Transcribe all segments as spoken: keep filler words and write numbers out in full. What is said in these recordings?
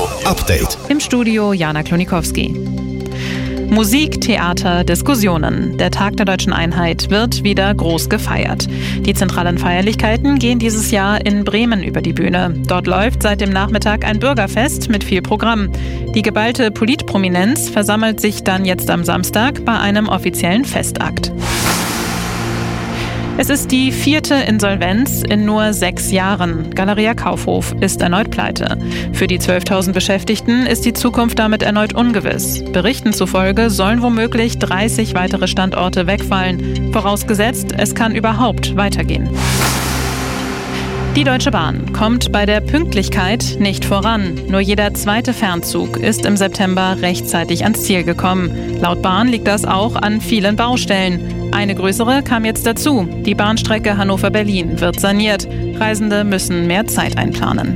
Update. Im Studio Jana Klonikowski. Musik, Theater, Diskussionen. Der Tag der Deutschen Einheit wird wieder groß gefeiert. Die zentralen Feierlichkeiten gehen dieses Jahr in Bremen über die Bühne. Dort läuft seit dem Nachmittag ein Bürgerfest mit viel Programm. Die geballte Politprominenz versammelt sich dann jetzt am Samstag bei einem offiziellen Festakt. Es ist die vierte Insolvenz in nur sechs Jahren. Galeria Kaufhof ist erneut pleite. Für die zwölftausend Beschäftigten ist die Zukunft damit erneut ungewiss. Berichten zufolge sollen womöglich dreißig weitere Standorte wegfallen. Vorausgesetzt, es kann überhaupt weitergehen. Die Deutsche Bahn kommt bei der Pünktlichkeit nicht voran. Nur jeder zweite Fernzug ist im September rechtzeitig ans Ziel gekommen. Laut Bahn liegt das auch an vielen Baustellen. Eine größere kam jetzt dazu. Die Bahnstrecke Hannover-Berlin wird saniert. Reisende müssen mehr Zeit einplanen.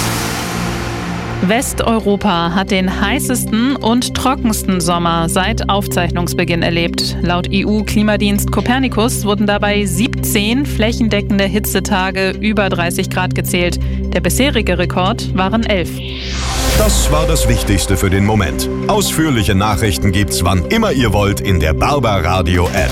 Westeuropa hat den heißesten und trockensten Sommer seit Aufzeichnungsbeginn erlebt. Laut E U-Klimadienst Copernicus wurden dabei siebzehn flächendeckende Hitzetage über dreißig Grad gezählt. Der bisherige Rekord waren elf. Das war das Wichtigste für den Moment. Ausführliche Nachrichten gibt's wann immer ihr wollt in der Barbaradio App.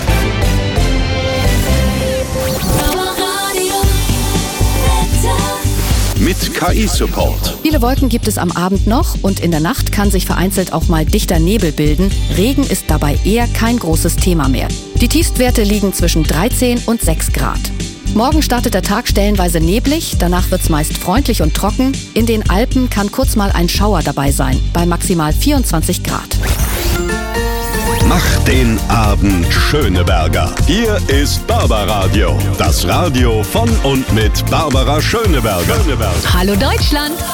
Mit K I-Support. Viele Wolken gibt es am Abend noch und in der Nacht kann sich vereinzelt auch mal dichter Nebel bilden. Regen ist dabei eher kein großes Thema mehr. Die Tiefstwerte liegen zwischen dreizehn und sechs Grad. Morgen startet der Tag stellenweise neblig, danach wird es meist freundlich und trocken. In den Alpen kann kurz mal ein Schauer dabei sein, bei maximal vierundzwanzig Grad. Mach den Abend Schöneberger. Hier ist Barbaradio, das Radio von und mit Barbara Schöneberger. Hallo Deutschland!